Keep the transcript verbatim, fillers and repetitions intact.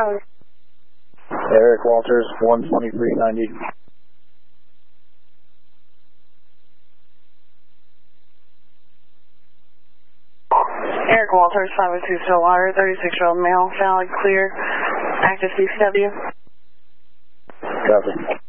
code? Eric Walters, one twenty-three ninety. Eric Walters, five oh two Stillwater, thirty-six-year-old male, valid, clear, active C C W. Copy.